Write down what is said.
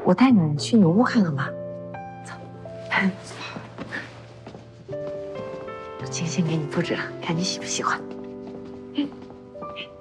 我带你去女巫看看吧。走，晶晶给你布置了，看你喜不喜欢。